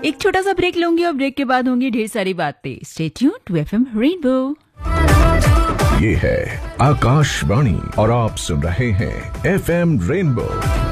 एक छोटा सा ब्रेक लूंगी और ब्रेक के बाद होंगी ढेर सारी बातें। Stay tuned to FM rainbow. ये है आकाशवाणी और आप सुन रहे हैं एफएम रेनबो।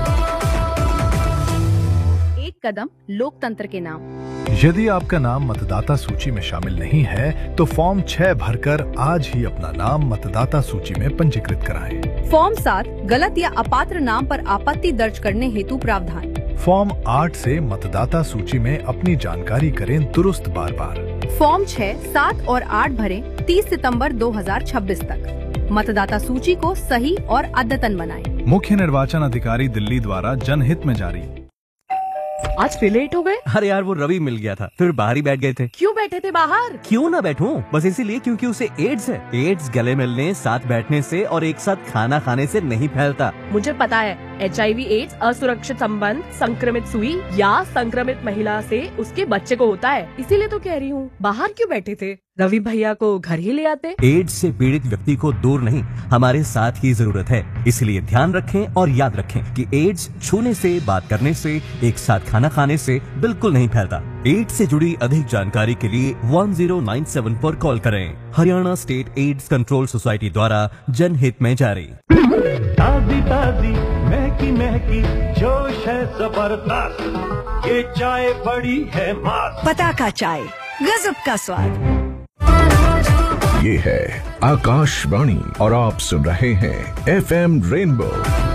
एक कदम लोकतंत्र के नाम। यदि आपका नाम मतदाता सूची में शामिल नहीं है तो फॉर्म 6 भरकर आज ही अपना नाम मतदाता सूची में पंजीकृत कराएं। फॉर्म 7 गलत या अपात्र नाम पर आपत्ति दर्ज करने हेतु प्रावधान। फॉर्म 8 से मतदाता सूची में अपनी जानकारी करें दुरुस्त बार बार। फॉर्म 6, 7 और 8 भरें 30 सितंबर 2026 तक। मतदाता सूची को सही और अद्यतन बनाएं। मुख्य निर्वाचन अधिकारी दिल्ली द्वारा जनहित में जारी। आज फिर लेट हो गए? अरे यार वो रवि मिल गया था, फिर बाहर ही बैठ गए थे। क्यों बैठे थे बाहर? क्यों ना बैठूं, बस इसीलिए क्योंकि उसे एड्स है। एड्स गले मिलने, साथ बैठने से और एक साथ खाना खाने से नहीं फैलता। मुझे पता है, HIV एड्स असुरक्षित संबंध, संक्रमित सुई या संक्रमित महिला से उसके बच्चे को होता है। इसीलिए तो कह रही हूँ, बाहर क्यों बैठे थे? रवि भैया को घर ही ले आते। एड्स से पीड़ित व्यक्ति को दूर नहीं, हमारे साथ की जरूरत है। इसलिए ध्यान रखें और याद रखें कि एड्स छूने से, बात करने से, एक साथ खाना खाने से बिल्कुल नहीं फैलता। एड्स से जुड़ी अधिक जानकारी के लिए 1097 पर कॉल करें। Haryana state AIDS control society द्वारा जनहित में जारी। ताजी ताजी महकी महकी जोश है जबरदस्त, ये चाय बड़ी है मस्त। पताका चाय, गजब का स्वाद। ये है आकाशवाणी और आप सुन रहे हैं एफएम रेनबो।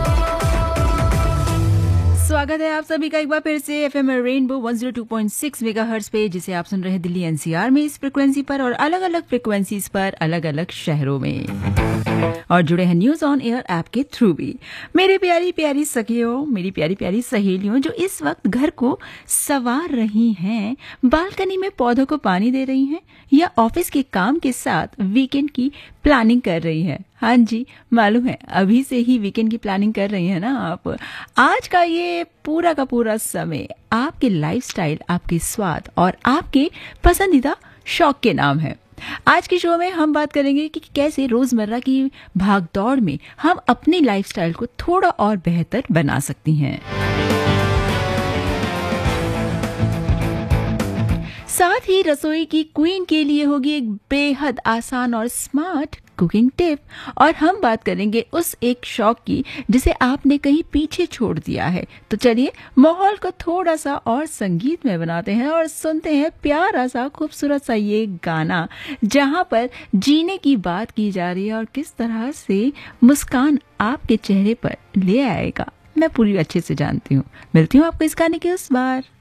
स्वागत है आप सभी का एक बार फिर से एफएम रेनबो 102.6 मेगाहर्ट्ज पे, जिसे आप सुन रहे हैं दिल्ली एनसीआर में इस फ्रिक्वेंसी पर और अलग अलग फ्रिक्वेंसीज पर अलग अलग शहरों में, और जुड़े हैं न्यूज ऑन एयर ऐप के थ्रू भी। मेरे प्यारी प्यारी सखियों, मेरी प्यारी प्यारी सहेलियों जो इस वक्त घर को संवार रही हैं, बालकनी में पौधों को पानी दे रही हैं या ऑफिस के काम के साथ वीकेंड की प्लानिंग कर रही हैं। हाँ जी, मालूम है, अभी से ही वीकेंड की प्लानिंग कर रही है ना आप। आज का ये पूरा का पूरा समय आपके लाइफस्टाइल, आपके स्वाद और आपके पसंदीदा शौक के नाम है। आज के शो में हम बात करेंगे कि कैसे रोजमर्रा की भागदौड़ में हम अपनी लाइफस्टाइल को थोड़ा और बेहतर बना सकती हैं। साथ ही रसोई की क्वीन के लिए होगी एक बेहद आसान और स्मार्ट कुकिंग टिप, और हम बात करेंगे उस एक शौक की जिसे आपने कहीं पीछे छोड़ दिया है। तो चलिए माहौल को थोड़ा सा और संगीतमय बनाते हैं और सुनते हैं प्यारा सा खूबसूरत सा ये गाना, जहां पर जीने की बात की जा रही है और किस तरह से मुस्कान आपके चेहरे पर ले आएगा, मैं पूरी अच्छे से जानती हूँ। मिलती हूँ आपको इस गाने के उस बार।